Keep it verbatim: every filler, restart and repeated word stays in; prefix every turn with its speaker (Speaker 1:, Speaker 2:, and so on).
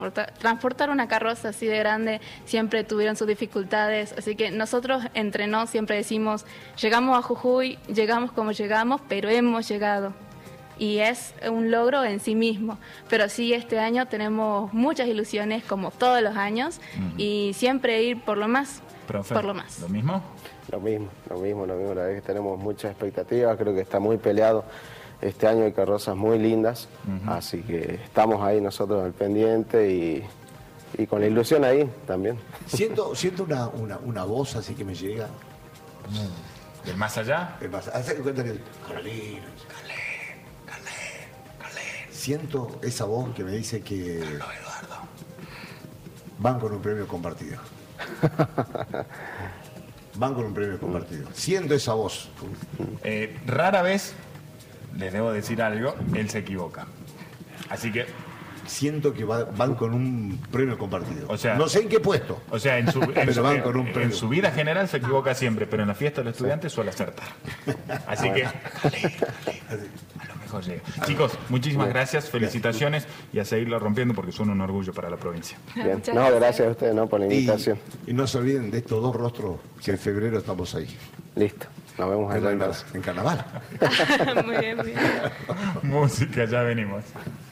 Speaker 1: transportar una carroza así de grande siempre tuvieron sus dificultades, así que nosotros entre nos siempre decimos, llegamos a Jujuy, llegamos como llegamos, pero hemos llegado. Y es un logro en sí mismo, pero sí este año tenemos muchas ilusiones como todos los años uh-huh. y siempre ir por lo más,
Speaker 2: Profe,
Speaker 1: por lo más.
Speaker 2: ¿Lo mismo?
Speaker 3: Lo mismo, lo mismo, lo mismo, la verdad es que tenemos muchas expectativas, creo que está muy peleado. Este año hay carrozas muy lindas, uh-huh. así que estamos ahí nosotros al pendiente y, y con la ilusión ahí también.
Speaker 4: Siento, siento una, una, una voz así que me llega.
Speaker 2: ¿Del más allá?
Speaker 4: El más, hace que cuenta que Carolina, Carlén, Carlén, Carlén. Siento esa voz que me dice que
Speaker 2: Carlos Eduardo
Speaker 4: van con un premio compartido. Van con un premio compartido. Siento esa voz.
Speaker 2: Eh, rara vez, les debo decir algo, él se equivoca. Así que...
Speaker 4: Siento que va, van con un premio compartido.
Speaker 2: O sea,
Speaker 4: no sé en qué puesto.
Speaker 2: O sea, en su, en, su,
Speaker 4: van con un
Speaker 2: en su vida general se equivoca siempre, pero en la fiesta de los estudiantes suele acertar. Así que... Dale, dale, a lo mejor llega. Chicos, muchísimas gracias, felicitaciones y a seguirlo rompiendo porque son un orgullo para la provincia.
Speaker 3: Bien. No, gracias a ustedes, ¿no? Por la invitación.
Speaker 4: Y, y no se olviden de estos dos rostros que en febrero estamos ahí.
Speaker 3: Listo. Nos vemos
Speaker 4: en,
Speaker 3: en,
Speaker 4: en carnaval.
Speaker 1: Muy bien, muy bien.
Speaker 2: Música, ya venimos.